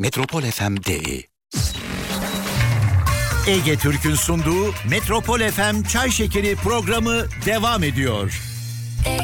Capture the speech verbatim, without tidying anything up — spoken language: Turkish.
metropol f m nokta de. Ege Türk'ün sunduğu Metropol F M Çay Şekeri programı devam ediyor.